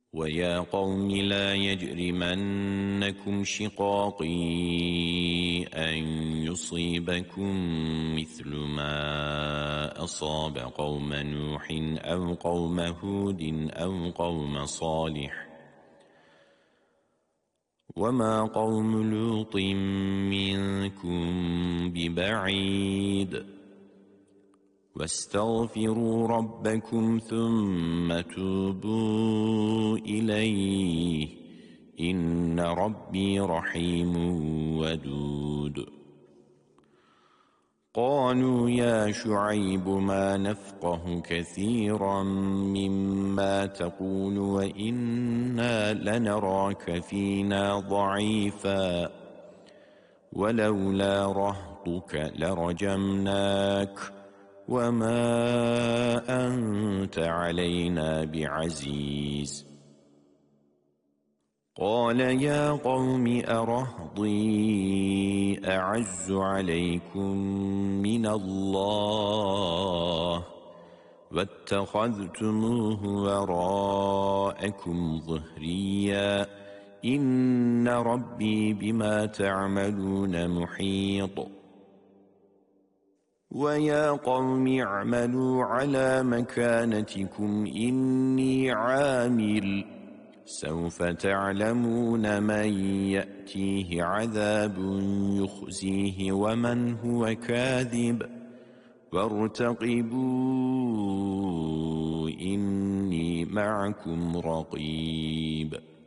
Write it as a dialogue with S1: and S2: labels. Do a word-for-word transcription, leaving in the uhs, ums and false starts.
S1: وَيَا قَوْمِ لَا يَجْرِمَنَّكُمْ شِقَاقِي أَنْ يُصِيبَكُمْ مِثْلُ مَا أَصَابَ قَوْمَ نُوحٍ أَوْ قَوْمَ هُودٍ أَوْ قَوْمَ صَالِحٍ وَمَا قَوْمُ لُوطٍ مِنْكُمْ بِبَعِيدٍ وَاسْتَغْفِرُوا رَبَّكُمْ ثُمَّ تُوبُوا إِلَيْهِ إِنَّ رَبِّي رَحِيمٌ وَدُودٌ قَالُوا يَا شُعَيْبُ مَا نَفْقَهُ كَثِيرًا مِّمَّا تَقُولُ وَإِنَّا لَنَرَاكَ فِينَا ضَعِيفًا وَلَوْلَا رَهْطُكَ لَرَجَمْنَاكَ وَمَا أَنْتَ عَلَيْنَا بِعَزِيزٍ قَالَ يَا قَوْمِ أَرَهْطِي أَعَزُّ عَلَيْكُمْ مِنَ اللَّهِ وَاتَّخَذْتُمُوهُ وَرَاءَكُمْ ظِهْرِيًّا إِنَّ رَبِّي بِمَا تَعْمَلُونَ مُحِيطٌ وَيَا قَوْمِ اعْمَلُوا عَلَى مَكَانَتِكُمْ إِنِّي عَامِلٌ سَوْفَ تَعْلَمُونَ مَنْ يَأْتِيهِ عَذَابٌ يُخْزِيهِ وَمَنْ هُوَ كَاذِبٌ وَارْتَقِبُوا إِنِّي مَعَكُمْ رَقِيبٌ